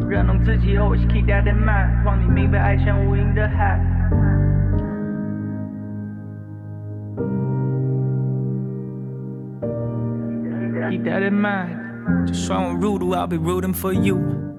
认同自己后 keep that in mind， 让你明白爱像无垠的海。Keep that in mind， 就算我 rude I'll be rooting for you。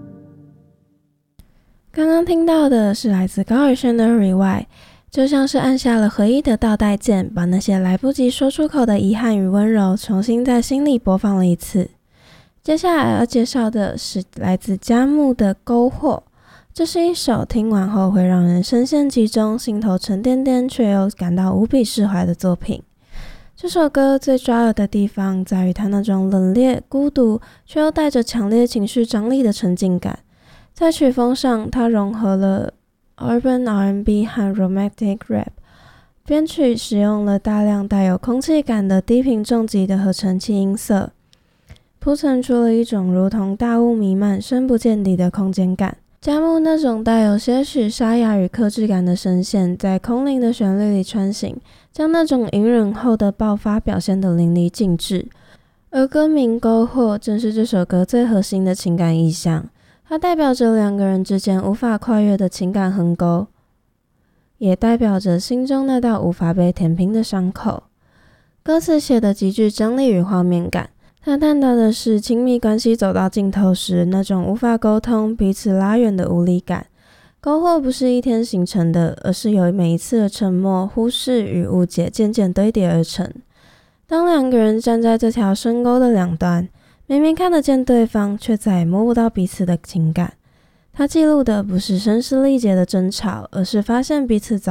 刚刚听到的是来自高尔宣的 Rewind， 就像是按下了回忆的倒带键，把那些来不及说出口的遗憾与温柔重新在心里播放了一次。接下来要介绍的是来自佳木的篝火，这是一首听完后会让人深陷其中，心头沉甸甸却又感到无比释怀的作品。这首歌最抓耳的地方在于它那种冷冽、孤独却又带着强烈情绪张力的沉浸感。在曲风上，它融合了 Urban R&B 和 Romantic Rap， 编曲使用了大量带有空气感的低频重击的合成器音色，铺陈出了一种如同大雾弥漫、深不见底的空间感。佳木那种带有些许沙哑与克制感的声线，在空灵的旋律里穿行，将那种隐忍后的爆发表现得淋漓尽致。而歌名篝火正是这首歌最核心的情感意象，它代表着两个人之间无法跨越的情感鸿沟，也代表着心中那道无法被填平的伤口。歌词写得极具张力与画面感，它探讨的是亲密关系走到尽头时那种无法沟通、彼此拉远的无力感。篝火不是一天形成的，而是由每一次的沉默、忽视与误解渐渐堆叠而成。当两个人站在这条深沟的两端，明明看得见对方，却再也摸不到彼此的情感。它记录的不是声嘶力竭的争吵，而是发现彼此早